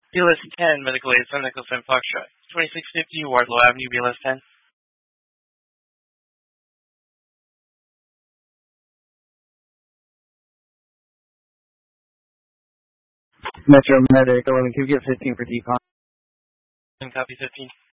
BLS 10, Medical Aid, 7 Echo 7 Foxtrot. 2650 Wardlow Avenue, BLS 10. Metro Medic 11, can you get 15 for decon? And copy 15.